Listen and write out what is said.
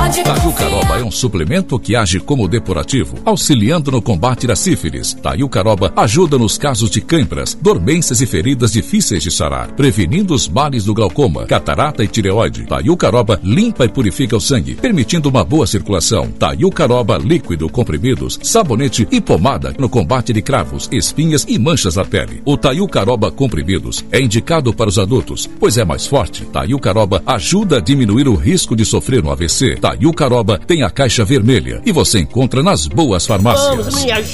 Taiucaroba é um suplemento que age como depurativo, auxiliando no combate da sífilis. Taiucaroba ajuda nos casos de cãibras, dormências e feridas difíceis de sarar, prevenindo os males do glaucoma, catarata e tireoide. Taiucaroba limpa e purifica o sangue, permitindo uma boa circulação. Taiucaroba líquido, comprimidos, sabonete e pomada no combate de cravos, espinhas e manchas na pele. O Taiucaroba comprimidos é indicado para os adultos, pois é mais forte. Taiucaroba ajuda a diminuir o risco de sofrer um AVC. Taiucaroba tem a caixa vermelha e você encontra nas boas farmácias. Vamos, minha